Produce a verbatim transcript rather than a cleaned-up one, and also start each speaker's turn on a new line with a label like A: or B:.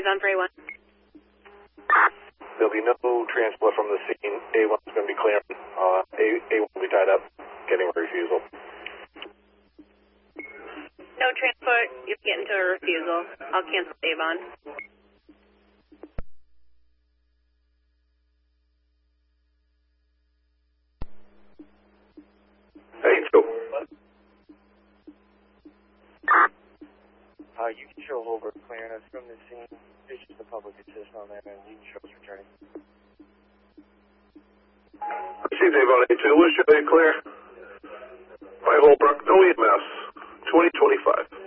A: Eyes on for A one.
B: There'll be no transport from the scene. A one's going to be clearing. Uh, A, A1 will be tied up, getting a refusal.
A: No transport. You get into a refusal. I'll cancel Avon.
B: Hey, Joe.
C: Uh, you can show Holbrook clearing us from the scene. It's just a public assist on that, and you can show us returning.
B: Received Avon A two. We'll show you clear. By Holbrook, no E M S. twenty twenty-five.